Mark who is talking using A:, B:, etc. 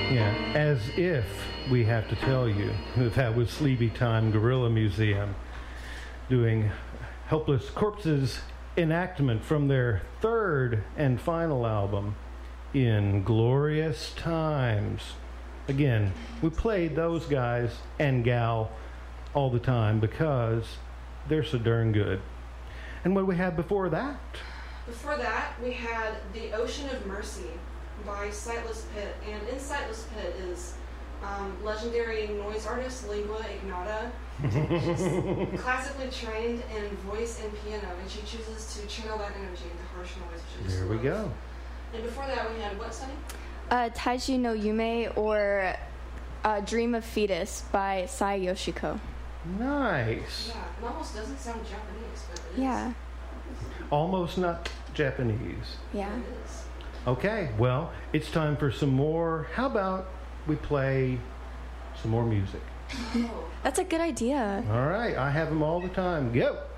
A: Yeah, as if we have to tell you that was Sleepy Time Gorilla Museum doing Helpless Corpses enactment from their third and final album, In Glorious Times. Again, we played those guys and gal all the time because they're so darn good. And what do we have before that?
B: Before that, we had The Ocean of Mercy by Sightless Pit. And in Sightless Pit is legendary noise artist Lingua Ignota. She's classically trained in voice and piano, and she chooses to channel that energy into harsh noise. Which
A: There we go.
B: And before that, we had what, Sunny?
C: Taiji no Yume, or Dream of Fetus by Sai Yoshiko.
A: Nice.
B: Yeah, it almost doesn't sound Japanese, but it is.
C: Yeah.
A: Almost not Japanese.
C: Yeah.
B: It is.
A: Okay, well, it's time for some more. How about we play some more music?
B: Oh.
C: That's a good idea.
A: All right, I have them all the time. Go!